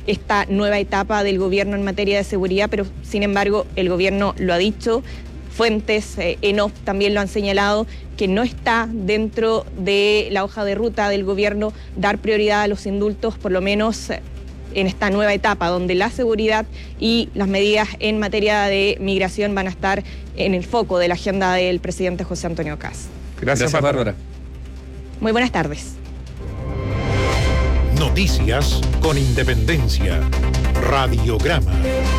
esta nueva etapa del gobierno en materia de seguridad, pero sin embargo el gobierno lo ha dicho, fuentes en off también lo han señalado, que no está dentro de la hoja de ruta del gobierno dar prioridad a los indultos, por lo menos en esta nueva etapa, donde la seguridad y las medidas en materia de migración van a estar en el foco de la agenda del presidente José Antonio Kast. Gracias, Bárbara. Muy buenas tardes. Noticias con Independencia. Radiograma.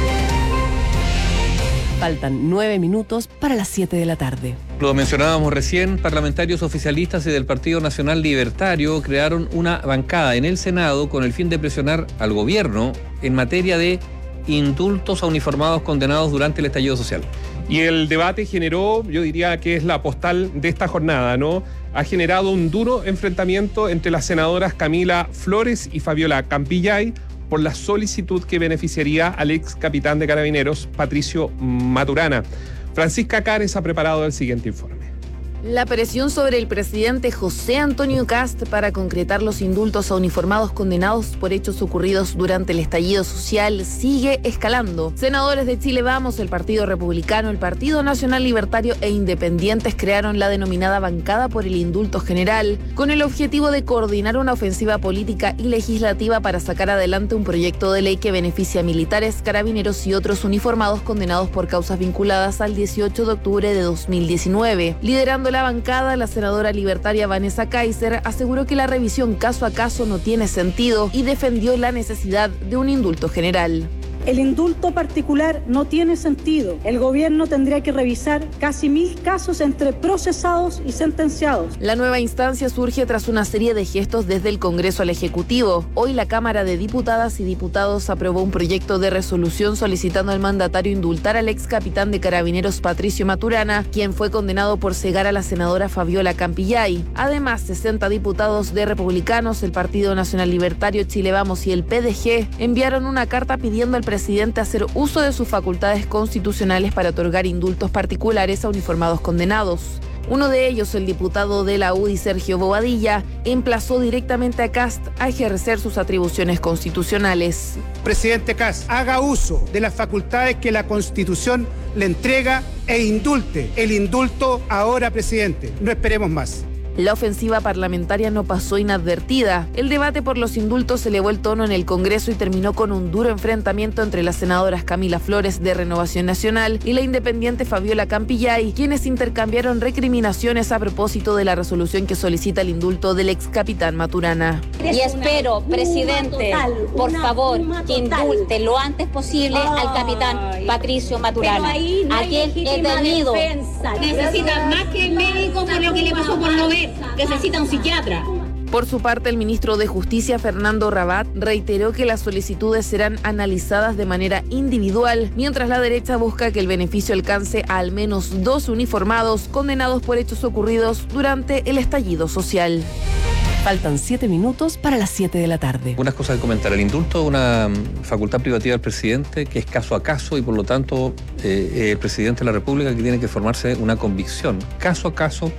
Faltan 9 minutos para las 7 de la tarde. Lo mencionábamos recién, parlamentarios oficialistas y del Partido Nacional Libertario crearon una bancada en el Senado con el fin de presionar al gobierno en materia de indultos a uniformados condenados durante el estallido social. Y el debate generó, yo diría que es la postal de esta jornada, ¿no? Ha generado un duro enfrentamiento entre las senadoras Camila Flores y Fabiola Campillay por la solicitud que beneficiaría al ex capitán de Carabineros, Patricio Maturana. Francisca Cares ha preparado el siguiente informe. La presión sobre el presidente José Antonio Kast para concretar los indultos a uniformados condenados por hechos ocurridos durante el estallido social sigue escalando. Senadores de Chile Vamos, el Partido Republicano, el Partido Nacional Libertario e Independientes crearon la denominada Bancada por el Indulto General, con el objetivo de coordinar una ofensiva política y legislativa para sacar adelante un proyecto de ley que beneficia a militares, carabineros y otros uniformados condenados por causas vinculadas al 18 de octubre de 2019. Liderando la bancada, la senadora libertaria Vanessa Kaiser aseguró que la revisión caso a caso no tiene sentido y defendió la necesidad de un indulto general. El indulto particular no tiene sentido. El gobierno tendría que revisar casi 1000 casos entre procesados y sentenciados. La nueva instancia surge tras una serie de gestos desde el Congreso al Ejecutivo. Hoy la Cámara de Diputadas y Diputados aprobó un proyecto de resolución solicitando al mandatario indultar al ex capitán de Carabineros Patricio Maturana, quien fue condenado por cegar a la senadora Fabiola Campillay. Además, 60 diputados de Republicanos, el Partido Nacional Libertario, Chile Vamos y el PDG enviaron una carta pidiendo al presidente hacer uso de sus facultades constitucionales para otorgar indultos particulares a uniformados condenados. Uno de ellos, el diputado de la UDI, Sergio Bobadilla, emplazó directamente a Kast a ejercer sus atribuciones constitucionales. Presidente Kast, haga uso de las facultades que la Constitución le entrega e indulte. El indulto ahora, presidente. No esperemos más. La ofensiva parlamentaria no pasó inadvertida. El debate por los indultos elevó el tono en el Congreso y terminó con un duro enfrentamiento entre las senadoras Camila Flores de Renovación Nacional y la independiente Fabiola Campillay, quienes intercambiaron recriminaciones a propósito de la resolución que solicita el indulto del ex capitán Maturana. Y espero, presidente, por favor, que indulte lo antes posible al capitán Patricio Maturana, a quien he tenido. Necesita más que el médico por lo que le pasó por no ver, que necesita un psiquiatra. Por su parte, el ministro de Justicia, Fernando Rabat, reiteró que las solicitudes serán analizadas de manera individual, mientras la derecha busca que el beneficio alcance a al menos 2 uniformados condenados por hechos ocurridos durante el estallido social. Faltan 7 minutos para las 7 de la tarde. Unas cosas que comentar. El indulto es una facultad privativa del presidente que es caso a caso y por lo tanto el presidente de la República que tiene que formarse una convicción caso a caso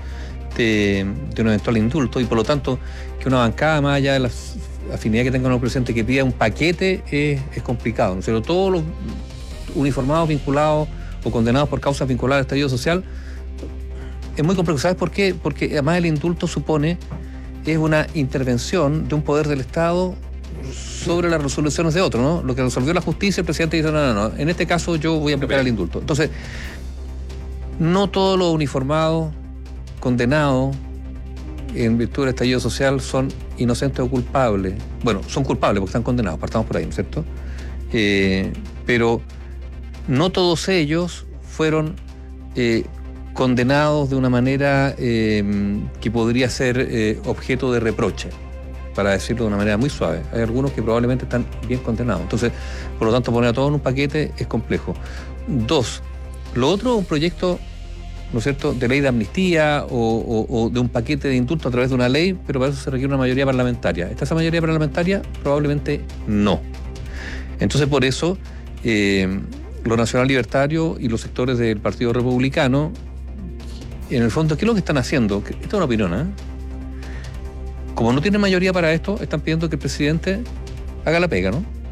de un eventual indulto y por lo tanto que una bancada más allá de la afinidad que tenga con el presidente que pida un paquete es complicado, ¿no? Pero todos los uniformados vinculados o condenados por causas vinculadas al estallido social es muy complejo. ¿Sabes por qué? Porque además el indulto supone es una intervención de un poder del Estado sobre las resoluciones de otro, ¿no? Lo que resolvió la justicia, el presidente dice no, en este caso yo voy a aplicar el indulto. Entonces, no todos los uniformados condenados en virtud del estallido social son inocentes o culpables. Bueno, son culpables porque están condenados, partamos por ahí, ¿no es cierto? Pero no todos ellos fueron condenados de una manera que podría ser objeto de reproche, para decirlo de una manera muy suave. Hay algunos que probablemente están bien condenados. Entonces, por lo tanto, poner a todos en un paquete es complejo. 2, lo otro, un proyecto, ¿no es cierto?, de ley de amnistía o de un paquete de indulto a través de una ley, pero para eso se requiere una mayoría parlamentaria. ¿Está esa mayoría parlamentaria? Probablemente no. Entonces, por eso, los nacional libertarios y los sectores del Partido Republicano, en el fondo, ¿qué es lo que están haciendo? Esta es una opinión, ¿eh? Como no tienen mayoría para esto, están pidiendo que el presidente haga la pega, ¿no?